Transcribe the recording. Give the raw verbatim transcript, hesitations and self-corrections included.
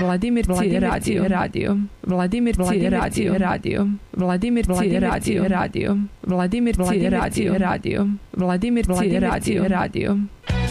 Vladimir Radio Radio Vladimir Radio Radio Vladimir Radio Radio Vladimir Radio Radio Vladimir Radio Radio